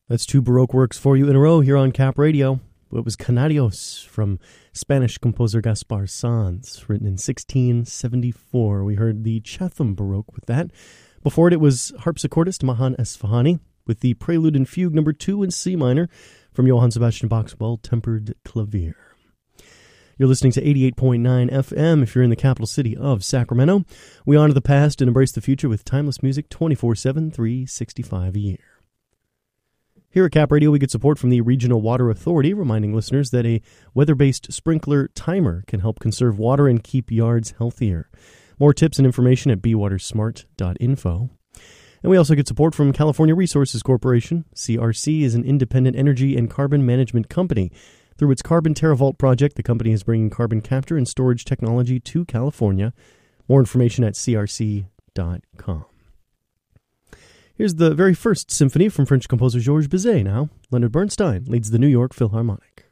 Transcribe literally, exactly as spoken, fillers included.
That's two Baroque works for you in a row here on Cap Radio. It was Canarios from Spanish composer Gaspar Sanz, written in sixteen seventy-four. We heard the Chatham Baroque with that. Before it, it was harpsichordist Mahan Esfahani with the Prelude and Fugue number two in C minor from Johann Sebastian Bach's Well-Tempered Clavier. You're listening to eighty-eight point nine F M if you're in the capital city of Sacramento. We honor the past and embrace the future with timeless music twenty-four seven, three sixty-five a year. Here at Cap Radio, we get support from the Regional Water Authority, reminding listeners that a weather-based sprinkler timer can help conserve water and keep yards healthier. More tips and information at be water smart dot info. And we also get support from California Resources Corporation. C R C is an independent energy and carbon management company. Through its Carbon TerraVault project, the company is bringing carbon capture and storage technology to California. More information at c r c dot com. Here's the very first symphony from French composer Georges Bizet now. Leonard Bernstein leads the New York Philharmonic.